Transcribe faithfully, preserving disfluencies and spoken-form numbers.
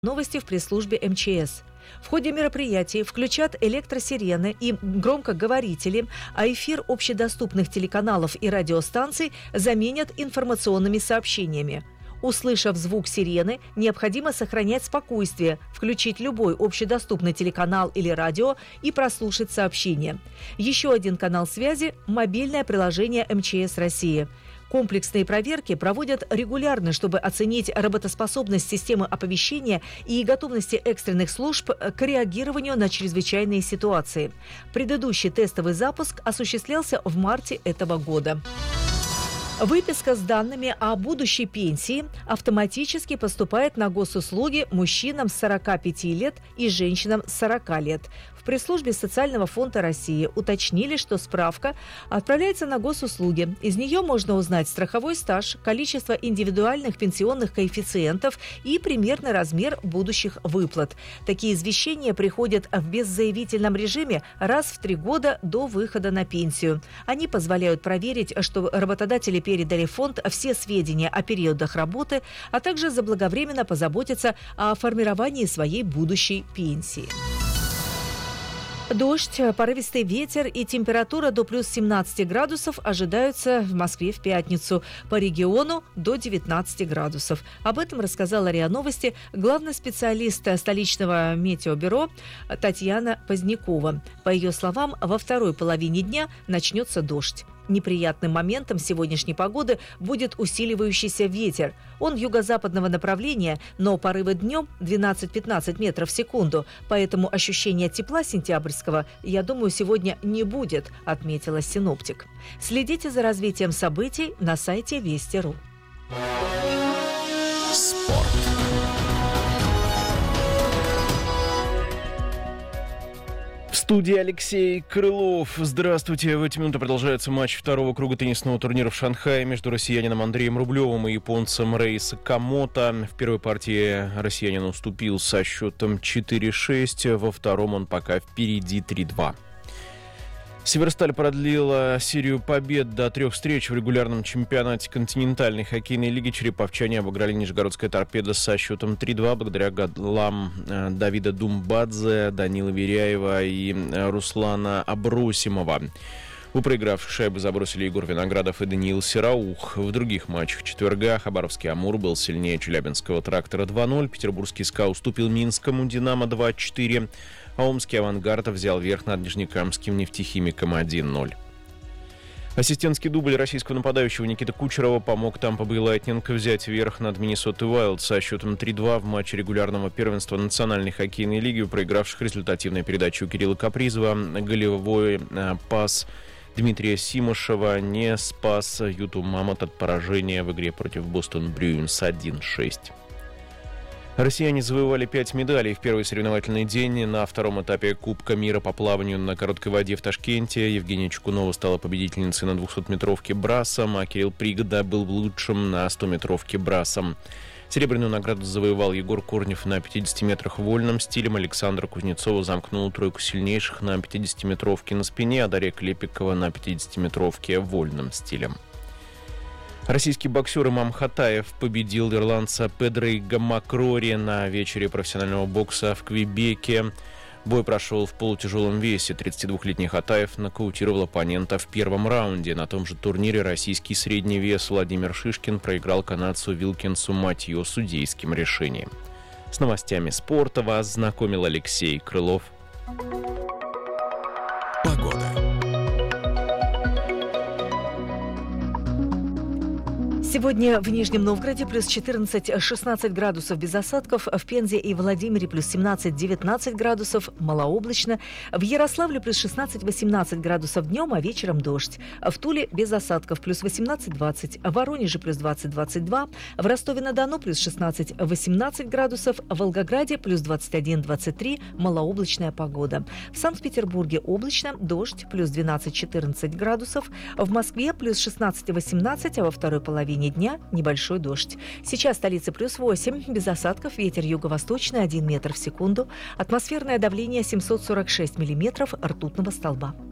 Новости в пресс-службе эм че эс. В ходе мероприятий включат электросирены и громкоговорители, а эфир общедоступных телеканалов и радиостанций заменят информационными сообщениями. Услышав звук сирены, необходимо сохранять спокойствие, включить любой общедоступный телеканал или радио и прослушать сообщение. Еще один канал связи – мобильное приложение эм че эс России. Комплексные проверки проводят регулярно, чтобы оценить работоспособность системы оповещения и готовности экстренных служб к реагированию на чрезвычайные ситуации. Предыдущий тестовый запуск осуществлялся в марте этого года. Выписка с данными о будущей пенсии автоматически поступает на госуслуги мужчинам с сорока пяти лет и женщинам с сорока лет. В пресс-службе Социального фонда России уточнили, что справка отправляется на госуслуги. Из нее можно узнать страховой стаж, количество индивидуальных пенсионных коэффициентов и примерный размер будущих выплат. Такие извещения приходят в беззаявительном режиме раз в три года до выхода на пенсию. Они позволяют проверить, что работодатели передали в фонд все сведения о периодах работы, а также заблаговременно позаботиться о формировании своей будущей пенсии. Дождь, порывистый ветер и температура до плюс семнадцати градусов ожидаются в Москве в пятницу. По региону до девятнадцати градусов. Об этом рассказала РИА Новости главный специалист столичного метеобюро Татьяна Позднякова. По ее словам, во второй половине дня начнется дождь. Неприятным моментом сегодняшней погоды будет усиливающийся ветер. Он юго-западного направления, но порывы днем двенадцать-пятнадцать метров в секунду. Поэтому ощущения тепла сентябрьского, я думаю, сегодня не будет, отметила синоптик. Следите за развитием событий на сайте Вести точка ру. Спорт. В студии Алексей Крылов. Здравствуйте. В эти минуты продолжается матч второго круга теннисного турнира в Шанхае между россиянином Андреем Рублевым и японцем Рэй Сакамото. В первой партии россиянин уступил со счетом четыре шесть, во втором он пока впереди три-два. Северсталь продлила серию побед до трех встреч в регулярном чемпионате континентальной хоккейной лиги. Череповчане обыграли Нижегородская торпеда со счетом три-два благодаря голам Давида Думбадзе, Данила Веряева и Руслана Абросимова. У проигравших шайбы забросили Егор Виноградов и Даниил Сераух. В других матчах четверга Хабаровский «Амур» был сильнее Челябинского «Трактора» два ноль, Петербургский «СКА» уступил Минскому «Динамо» два четыре, а Омский «Авангард» взял верх над Нижнекамским «Нефтехимиком» один ноль. Ассистентский дубль российского нападающего Никиты Кучерова помог Тампа Бэй Лайтнинг взять верх над Миннесотой Уайлд со счетом три-два в матче регулярного первенства Национальной хоккейной лиги, у проигравших результативной передачей у Кирилла Капризова. Голевой э, пас Дмитрия Симошева не спас Юту Мамонт от поражения в игре против Бостон Брюинс один шесть. Россияне завоевали пять медалей в первый соревновательный день на втором этапе Кубка мира по плаванию на короткой воде в Ташкенте. Евгения Чекунова стала победительницей на двухсотметровке брасом, а Кирилл Пригода был лучшим на стометровке брасом. Серебряную награду завоевал Егор Корнев на пятидесяти метрах вольным стилем. Александра Кузнецова замкнула тройку сильнейших на пятидесятиметровке на спине, а Дарья Клепикова на пятидесятиметровке вольным стилем. Российский боксер Имам Хатаев победил ирландца Педрейга Макрори на вечере профессионального бокса в Квебеке. Бой прошел в полутяжелом весе. тридцатидвухлетний Хатаев нокаутировал оппонента в первом раунде. На том же турнире российский средний вес Владимир Шишкин проиграл канадцу Вилкинсу Матьё судейским решением. С новостями спорта вас знакомил Алексей Крылов. Погода. Сегодня в Нижнем Новгороде плюс четырнадцать-шестнадцать градусов без осадков, в Пензе и Владимире плюс семнадцать-девятнадцать градусов, малооблачно, в Ярославле плюс шестнадцать-восемнадцать градусов днем, а вечером дождь, в Туле без осадков плюс восемнадцать-двадцать, в Воронеже плюс двадцать-двадцать два, в Ростове-на-Дону плюс шестнадцать-восемнадцать градусов, в Волгограде плюс двадцать один-двадцать три, малооблачная погода. В Санкт-Петербурге облачно, дождь плюс двенадцать-четырнадцать градусов, в Москве плюс шестнадцать-восемнадцать, а во второй половине дня небольшой дождь. Сейчас столица плюс восемь, без осадков, ветер юго-восточный один метр в секунду, атмосферное давление семьсот сорок шесть миллиметров ртутного столба.